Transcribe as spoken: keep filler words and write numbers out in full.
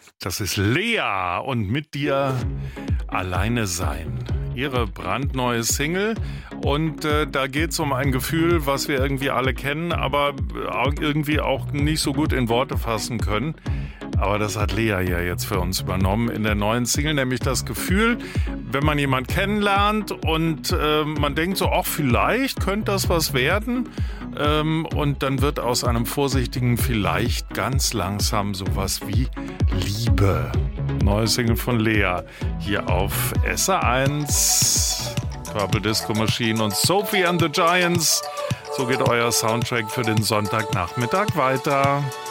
Das ist Lea und mit dir alleine sein. Ihre brandneue Single und äh, da geht es um ein Gefühl, was wir irgendwie alle kennen, aber irgendwie auch nicht so gut in Worte fassen können. Aber das hat Lea ja jetzt für uns übernommen in der neuen Single, nämlich das Gefühl, wenn man jemanden kennenlernt und äh, man denkt so, ach, vielleicht könnte das was werden, ähm, und dann wird aus einem vorsichtigen Vielleicht ganz langsam sowas wie Liebe. Neue Single von Lea hier auf S R eins, Purple Disco Machine und Sophie and the Giants. So geht euer Soundtrack für den Sonntagnachmittag weiter.